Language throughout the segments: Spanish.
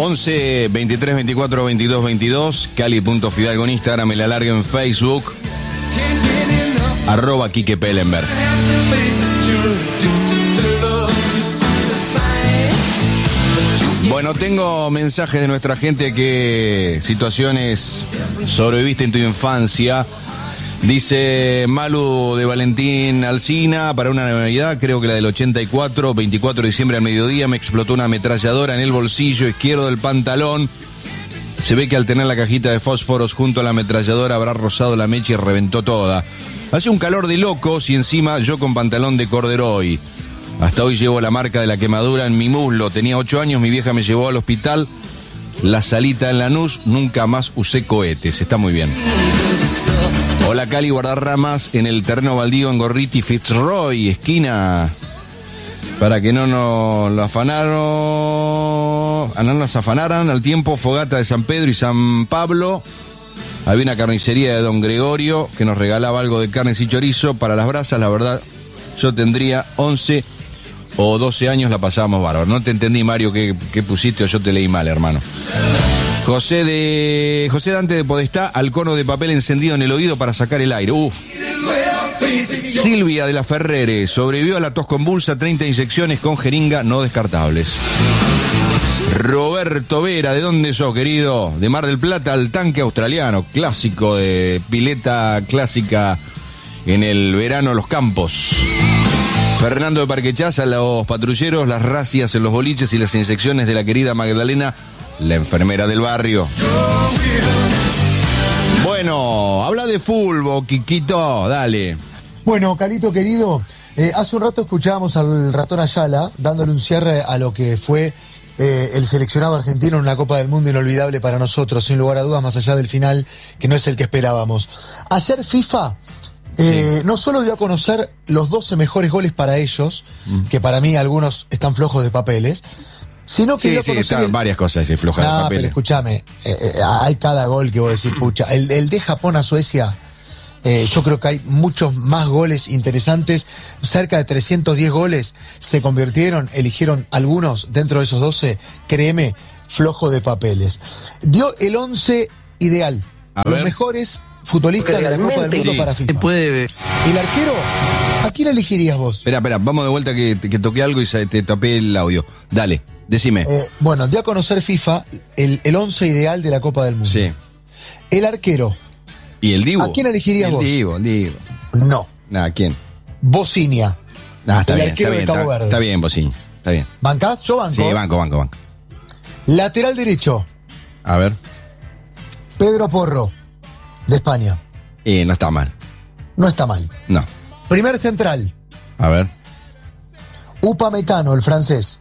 11 23 24 22 22, Cali.Fidalgo en Instagram, el alargue en Facebook, @Quique Pellenberg. Bueno, tengo mensajes de nuestra gente que situaciones sobreviviste en tu infancia. Dice Malu de Valentín Alsina, para una Navidad, creo que la del 84, 24 de diciembre al mediodía, me explotó una ametralladora en el bolsillo izquierdo del pantalón. Se ve que al tener la cajita de fósforos junto a la ametralladora habrá rozado la mecha y reventó toda. Hace un calor de locos y encima yo con pantalón de corderoy. Hasta hoy llevo la marca de la quemadura en mi muslo. Tenía 8 años, mi vieja me llevó al hospital. La salita en Lanús, nunca más usé cohetes. Está muy bien. Hola Cali, Guardarramas en el terreno baldío en Gorriti Fitzroy, esquina. Para que no nos lo afanaron, no nos afanaran al tiempo, fogata de San Pedro y San Pablo. Había una carnicería de Don Gregorio que nos regalaba algo de carnes y chorizo para las brasas. La verdad, yo tendría 11 o 12 años, la pasábamos bárbaro. No te entendí, Mario, qué pusiste o yo te leí mal, hermano. José Dante de Podestá, al cono de papel encendido en el oído para sacar el aire. Uf. Silvia de la Ferrere, sobrevivió a la tos convulsa, 30 inyecciones con jeringa no descartables. Roberto Vera, ¿de dónde sos, querido? De Mar del Plata, al tanque australiano, clásico de pileta clásica en el verano, los campos. Fernando de Parque Chas, a los patrulleros, las racias en los boliches y las inyecciones de la querida Magdalena, la enfermera del barrio. Bueno, habla de fútbol, Quiquito, dale. Bueno, Carito querido, hace un rato escuchábamos al ratón Ayala dándole un cierre a lo que fue el seleccionado argentino en una Copa del Mundo inolvidable para nosotros, sin lugar a dudas, más allá del final, que no es el que esperábamos. Ayer FIFA no solo dio a conocer los 12 mejores goles para ellos, que para mí algunos están flojos de papeles, sino que están varias cosas flojas de papeles. Pero escúchame, hay cada gol que vos decís, pucha, el de Japón a Suecia. Yo creo que hay muchos más goles interesantes, cerca de 310 goles se convirtieron, eligieron algunos dentro de esos 12, créeme, flojo de papeles. Dio el 11 ideal, los mejores futbolistas de la Copa del Mundo para FIFA. El arquero, ¿a quién elegirías vos? Espera, vamos de vuelta que toqué algo y te tapé el audio. Dale, decime. Bueno, dio a conocer FIFA el 11 ideal de la Copa del Mundo. Sí. El arquero. ¿Y el Divo? ¿A quién elegirías vos? El Divo. No. ¿A quién? Bocinia. Está el bien, arquero de Cabo Verde. Está bien, Bocinia. Está bien. ¿Bancás? Yo banco. Sí, banco. Lateral derecho. A ver. Pedro Porro, de España. No está mal. No está mal. No. Primer central. A ver. Upamecano, el francés.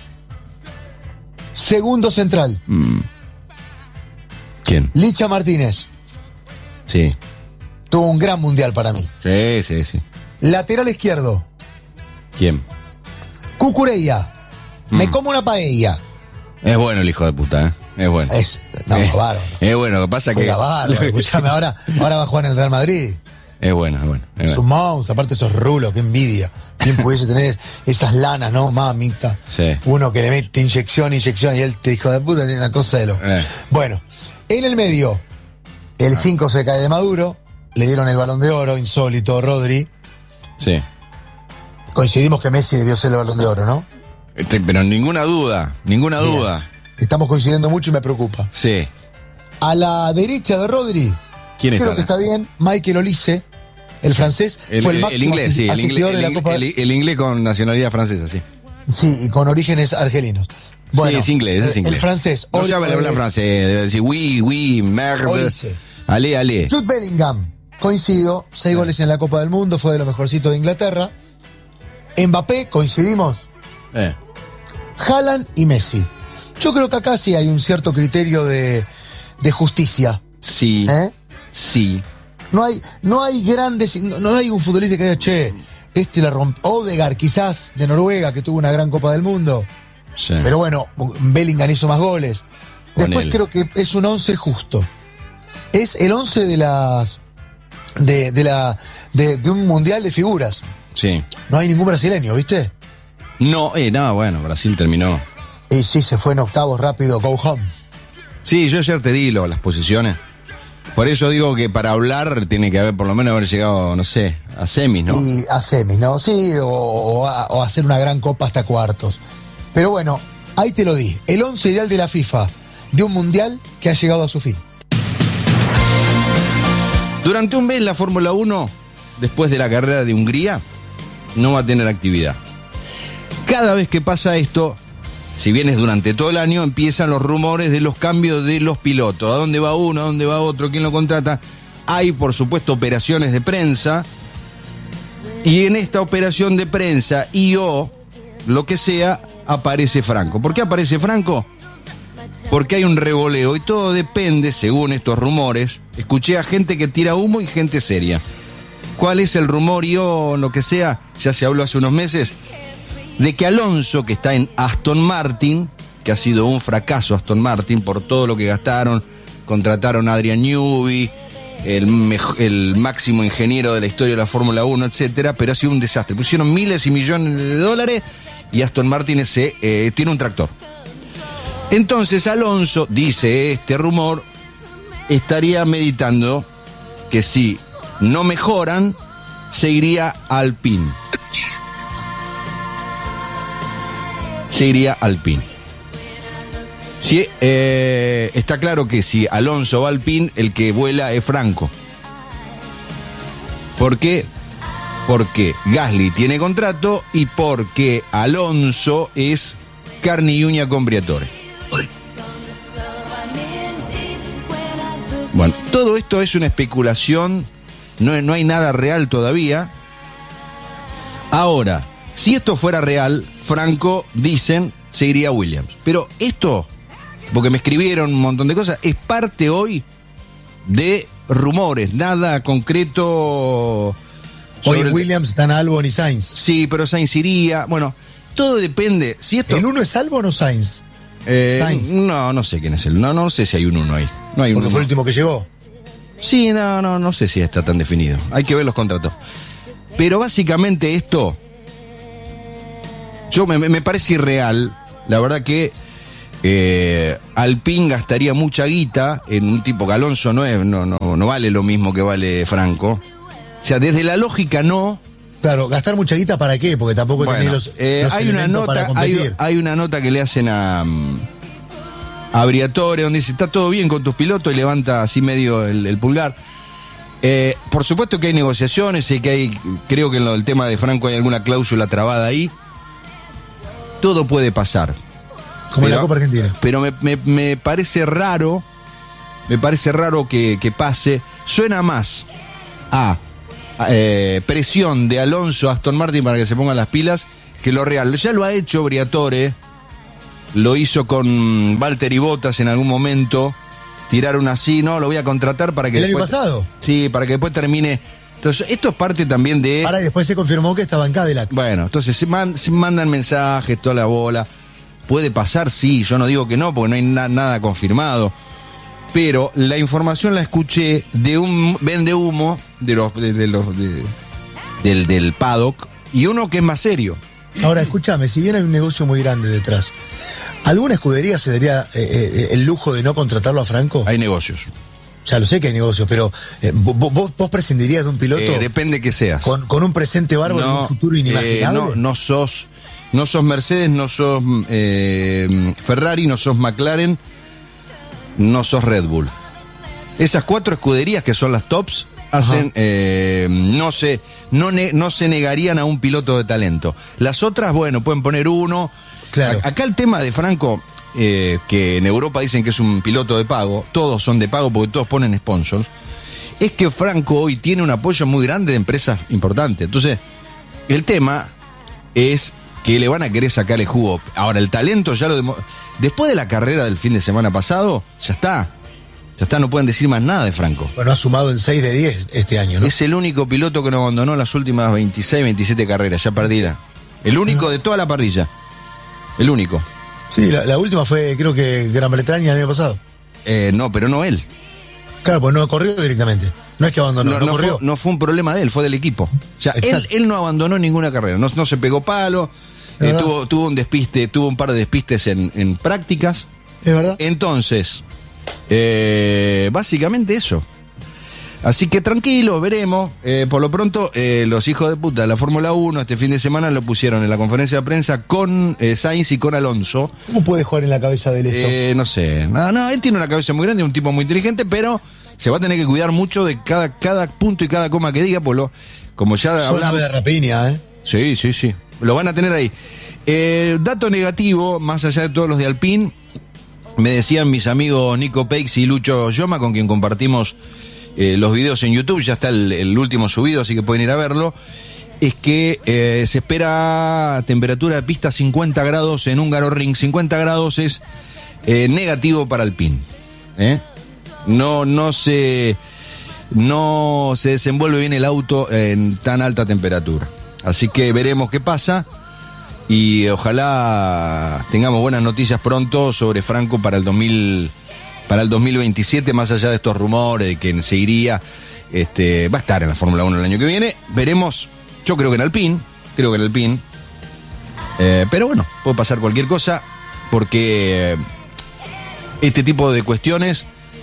Segundo central. ¿Quién? Licha Martínez. Sí. Tuvo un gran mundial para mí. Sí. Lateral izquierdo. ¿Quién? Cucurella. Me como una paella. Es bueno el hijo de puta, Es bueno. Bárbaro. Es bueno, lo que pasa que... Bárbaro, escuchame, ahora va a jugar en el Real Madrid. Es bueno. Es un monstruo, aparte esos rulos, qué envidia. ¿Quién pudiese tener esas lanas, no? Mamita. Sí. Uno que le mete inyección, y él te dijo de puta, tiene una cosa de lo. Bueno, en el medio, el 5 se cae de Maduro, le dieron el Balón de Oro, insólito, Rodri. Sí. Coincidimos que Messi debió ser el Balón de Oro, ¿no? Pero ninguna duda. Estamos coincidiendo mucho y me preocupa. Sí. A la derecha de Rodri, ¿quién está? Creo que está bien, Michael Olise, el francés, fue el máximo asistidor de la Copa. El inglés con nacionalidad francesa, sí. Sí, y con orígenes argelinos. Bueno, sí, es inglés. El francés. No sabe hablar francés, debe decir oui, merde. Olise. Ale. Jude Bellingham, coincido, 6 goles en la Copa del Mundo, fue de lo mejorcito de Inglaterra. Mbappé, coincidimos. Haaland y Messi. Yo creo que acá sí hay un cierto criterio de justicia. Sí. Sí. No hay grandes, no hay un futbolista que diga, che, la rompe. Odegaard, quizás, de Noruega, que tuvo una gran Copa del Mundo. Sí. Pero bueno, Bellingham hizo más goles. Después creo que es un 11 justo. Es el 11 de un mundial de figuras. Sí. No hay ningún brasileño, ¿viste? No, bueno, Brasil terminó. Y sí, se fue en octavos rápido, go home. Sí, yo ayer te di las posiciones. Por eso digo que para hablar tiene que haber, por lo menos haber llegado, no sé, a semis, ¿no? Y a semis, ¿no? Sí, o hacer una gran copa hasta cuartos. Pero bueno, ahí te lo di. El 11 ideal de la FIFA de un mundial que ha llegado a su fin. Durante un mes la Fórmula 1, después de la carrera de Hungría, no va a tener actividad. Cada vez que pasa esto, si bien es durante todo el año, empiezan los rumores de los cambios de los pilotos. ¿A dónde va uno? ¿A dónde va otro? ¿Quién lo contrata? Hay, por supuesto, operaciones de prensa. Y en esta operación de prensa o lo que sea, aparece Franco. ¿Por qué aparece Franco? Porque hay un revoleo y todo depende, según estos rumores. Escuché a gente que tira humo y gente seria. ¿Cuál es el rumor o lo que sea? Ya se habló hace unos meses de que Alonso, que está en Aston Martin, que ha sido un fracaso Aston Martin por todo lo que gastaron, contrataron a Adrian Newey, el máximo ingeniero de la historia de la Fórmula 1, etcétera, pero ha sido un desastre. Pusieron miles y millones de dólares y Aston Martin tiene un tractor. Entonces Alonso, dice este rumor, estaría meditando que si no mejoran, se iría a Alpine. Sí, está claro que si Alonso va al Alpine, el que vuela es Franco. ¿Por qué? Porque Gasly tiene contrato y porque Alonso es carne y uña con Briatore. Bueno, todo esto es una especulación, no hay nada real todavía. Ahora, si esto fuera real, Franco, dicen, se iría a Williams. Pero esto, porque me escribieron un montón de cosas, es parte hoy de rumores, nada concreto. Hoy en Williams están Albon y Sainz. Sí, pero Sainz iría. Bueno, todo depende. Si esto... ¿El uno es Albon o Sainz? Sainz. No sé quién es el. No sé si hay un uno ahí. No hay un Porque uno. fue el último que llegó. Sí, no sé si está tan definido. Hay que ver los contratos. Pero básicamente esto, me parece irreal. La verdad que Alpine gastaría mucha guita en un tipo que Alonso no vale lo mismo que vale Franco. O sea, desde la lógica no. Claro, gastar mucha guita ¿para qué? Porque tampoco tenés los hay una nota, para competir. hay una nota que le hacen a Briatore, donde dice, está todo bien con tus pilotos, y levanta así medio el pulgar. Por supuesto que hay negociaciones y que creo que en el tema de Franco hay alguna cláusula trabada ahí. Todo puede pasar. Como en la Copa Argentina. Pero me parece raro, que pase. Suena más a presión de Alonso a Aston Martin para que se pongan las pilas que lo real. Ya lo ha hecho Briatore, lo hizo con Valtteri Bottas en algún momento, tiraron así, no, lo voy a contratar para que ¿El después, año pasado? Sí, para que después termine. Entonces, esto es parte también de... Ahora después se confirmó que estaba en Cadillac. Bueno, entonces se mandan mensajes, toda la bola. Puede pasar, sí, yo no digo que no, porque no hay nada confirmado. Pero la información la escuché de un vende humo del paddock y uno que es más serio. Ahora, escúchame, si bien hay un negocio muy grande detrás, ¿alguna escudería se daría el lujo de no contratarlo a Franco? Hay negocios. Ya lo sé que hay negocios, pero ¿vos prescindirías de un piloto? Depende que seas. Con un presente bárbaro y un futuro inimaginable. No sos Mercedes, no sos Ferrari, no sos McLaren, no sos Red Bull. Esas 4 escuderías que son las tops hacen, no se negarían a un piloto de talento. Las otras, bueno, pueden poner uno. Claro. Acá el tema de Franco, que en Europa dicen que es un piloto de pago, todos son de pago porque todos ponen sponsors, es que Franco hoy tiene un apoyo muy grande de empresas importantes. Entonces, el tema es que le van a querer sacar el jugo. Ahora, el talento ya lo después de la carrera del fin de semana pasado, ya está, no pueden decir más nada de Franco. Bueno, ha sumado en 6 de 10 este año, ¿no? Es el único piloto que no abandonó las últimas 26, 27 carreras, ya perdida. El único de toda la parrilla. El único. Sí, la última fue, creo que Gran Bretaña el año pasado. No, pero no él. Claro, pues no corrió directamente. No es que abandonó, no corrió. No fue un problema de él, fue del equipo. O sea, él no abandonó ninguna carrera, no se pegó palo. verdad. Tuvo un par de despistes en prácticas. Es verdad. Entonces, básicamente eso. Así que tranquilo, veremos. Por lo pronto, los hijos de puta de la Fórmula 1 este fin de semana lo pusieron en la conferencia de prensa con Sainz y con Alonso. ¿Cómo puede jugar en la cabeza de esto? No sé. No, él tiene una cabeza muy grande, un tipo muy inteligente, pero se va a tener que cuidar mucho de cada punto y cada coma que diga, como ya hablamos. De rapiña, ¿eh? Sí. Lo van a tener ahí. Dato negativo, más allá de todos los de Alpine, me decían mis amigos Nico Peix y Lucho Yoma, con quien compartimos los videos en YouTube, ya está el último subido, así que pueden ir a verlo, es que se espera temperatura de pista 50 grados en Hungaroring. 50 grados es negativo para Alpine. No se desenvuelve bien el auto en tan alta temperatura. Así que veremos qué pasa y ojalá tengamos buenas noticias pronto sobre Franco para el 2027, más allá de estos rumores de que se iría, va a estar en la Fórmula 1 el año que viene. Veremos, yo creo que en Alpine, pero bueno, puede pasar cualquier cosa, porque este tipo de cuestiones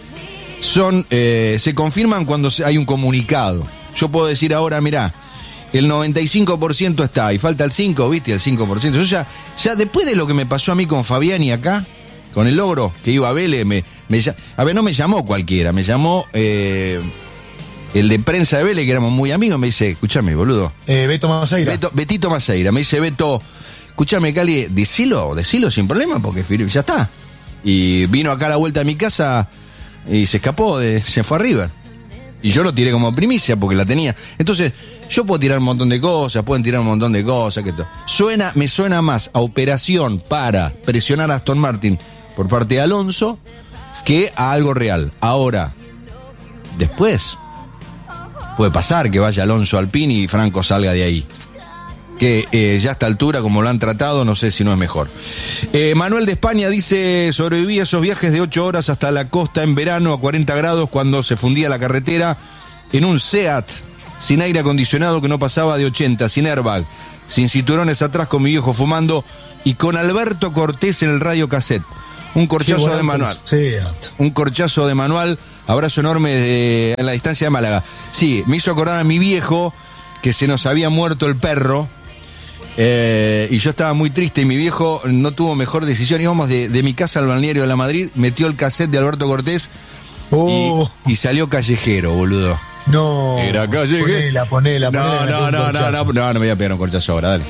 se confirman cuando hay un comunicado. Yo puedo decir ahora, mirá, el 95% está, y falta el 5%, ¿viste? El 5%. Yo ya después de lo que me pasó a mí con Fabiani acá, con el logro, que iba a Vélez, no me llamó cualquiera, me llamó el de prensa de Vélez, que éramos muy amigos, me dice, escúchame, boludo. Beto Maceira. Betito Maceira, me dice, Beto, escúchame, Cali, decilo sin problema, porque ya está. Y vino acá a la vuelta de mi casa y se escapó, se fue a River. Y yo lo tiré como primicia porque la tenía. Entonces, yo puedo tirar un montón de cosas, pueden tirar un montón de cosas. Me suena más a operación para presionar a Aston Martin por parte de Alonso que a algo real. Ahora, después, puede pasar que vaya Alonso Alpine y Franco salga de ahí. Que ya a esta altura, como lo han tratado, no sé si no es mejor. Manuel de España dice, sobreviví a esos viajes de 8 horas hasta la costa en verano a 40 grados cuando se fundía la carretera en un Seat sin aire acondicionado que no pasaba de 80, sin airbag, sin cinturones atrás, con mi viejo fumando y con Alberto Cortés en el radio cassette. Un corchazo de manual. Un corchazo de manual. Abrazo enorme en la distancia de Málaga. Sí, me hizo acordar a mi viejo que se nos había muerto el perro. Y yo estaba muy triste y mi viejo no tuvo mejor decisión. Íbamos de mi casa al balneario de la Madrid, metió el cassette de Alberto Cortés y salió Callejero, boludo. No. Era Callejero. Ponela. No me voy a pegar un corchazo ahora, dale.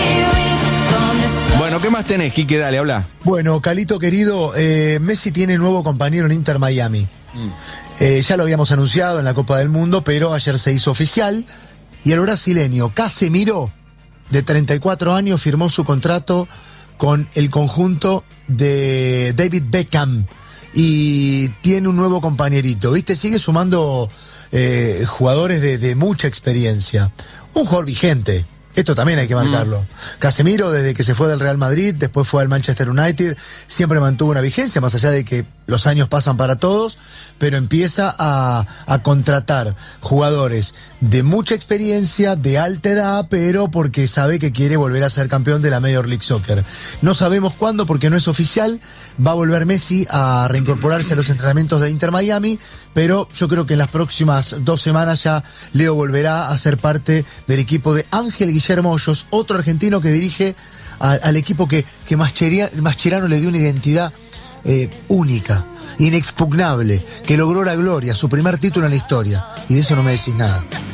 Bueno, ¿qué más tenés, Quique? Dale, habla. Bueno, Calito querido, Messi tiene nuevo compañero en Inter Miami. Ya lo habíamos anunciado en la Copa del Mundo, pero ayer se hizo oficial y el brasileño Casemiro, de 34 años, firmó su contrato con el conjunto de David Beckham y tiene un nuevo compañerito, ¿viste? Sigue sumando jugadores de mucha experiencia. Un jugador vigente. Esto también hay que marcarlo. Casemiro, desde que se fue del Real Madrid, después fue al Manchester United, siempre mantuvo una vigencia, más allá de que los años pasan para todos, pero empieza a contratar jugadores de mucha experiencia, de alta edad, pero porque sabe que quiere volver a ser campeón de la Major League Soccer. No sabemos cuándo, porque no es oficial. Va a volver Messi a reincorporarse a los entrenamientos de Inter Miami, pero yo creo que en las próximas 2 semanas ya Leo volverá a ser parte del equipo de Ángel Guillermo Hoyos, otro argentino que dirige al equipo que Mascherano le dio una identidad única, inexpugnable, que logró la gloria, su primer título en la historia. Y de eso no me decís nada.